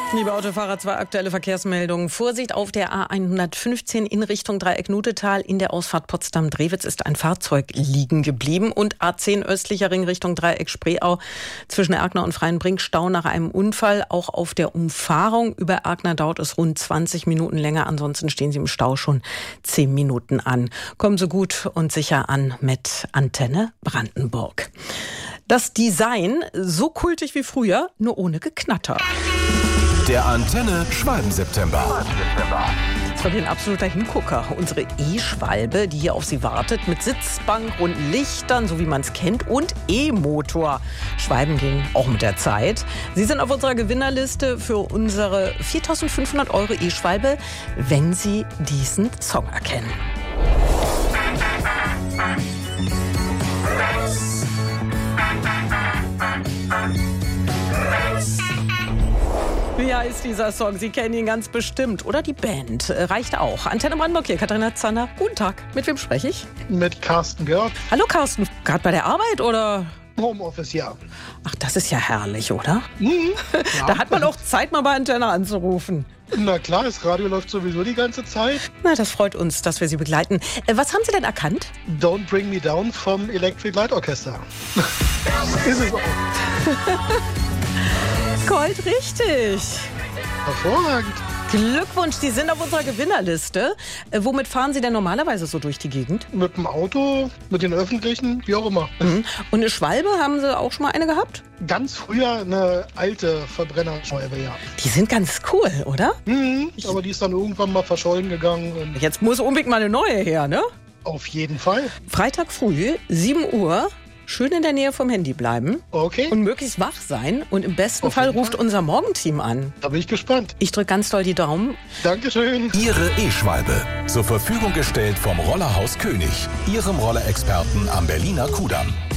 Liebe Autofahrer, 2 aktuelle Verkehrsmeldungen. Vorsicht auf der A115 in Richtung Dreieck-Nutetal. In der Ausfahrt Potsdam-Drewitz ist ein Fahrzeug liegen geblieben. Und A10 östlicher Ring Richtung Dreieck-Spreeau. Zwischen Erkner und Freienbrink Stau nach einem Unfall. Auch auf der Umfahrung über Erkner dauert es rund 20 Minuten länger. Ansonsten stehen Sie im Stau schon 10 Minuten an. Kommen Sie gut und sicher an mit Antenne Brandenburg. Das Design so kultig wie früher, nur ohne Geknatter. Der Antenne Schwalben-September. Das war ein absoluter Hingucker. Unsere E-Schwalbe, die hier auf Sie wartet, mit Sitzbank und Lichtern, so wie man es kennt, und E-Motor. Schwalben gehen auch mit der Zeit. Sie sind auf unserer Gewinnerliste für unsere 4.500 € E-Schwalbe, wenn Sie diesen Song erkennen. Wie heißt dieser Song? Sie kennen ihn ganz bestimmt. Oder die Band. Reicht auch. Antenne Brandenburg hier, Katharina Zander. Guten Tag. Mit wem spreche ich? Mit Carsten Görg. Hallo Carsten. Gerade bei der Arbeit oder? Homeoffice, ja. Ach, das ist ja herrlich, oder? Mhm. Ja. Da hat man auch Zeit, mal bei Antenne anzurufen. Na klar, das Radio läuft sowieso die ganze Zeit. Na, das freut uns, dass wir Sie begleiten. Was haben Sie denn erkannt? Don't Bring Me Down vom Electric Light Orchestra. Ist es auch. Gold richtig. Hervorragend. Glückwunsch, Sie sind auf unserer Gewinnerliste. Womit fahren Sie denn normalerweise so durch die Gegend? Mit dem Auto, mit den Öffentlichen, wie auch immer. Mhm. Und eine Schwalbe, haben Sie auch schon mal eine gehabt? Ganz früher eine alte Verbrennerschwalbe, ja. Die sind ganz cool, oder? Mhm, aber die ist dann irgendwann mal verschollen gegangen. Und Jetzt muss unbedingt mal eine neue her, ne? auf jeden Fall. Freitag früh, 7 Uhr. Schön in der Nähe vom Handy bleiben. Okay. Und möglichst wach sein. Und im besten Auf Fall jeden ruft Fall. unser Morgenteam an. Da bin ich gespannt. Ich drücke ganz doll die Daumen. Dankeschön. Ihre E-Schwalbe. Zur Verfügung gestellt vom Rollerhaus König. Ihrem Rollerexperten am Berliner Kudamm.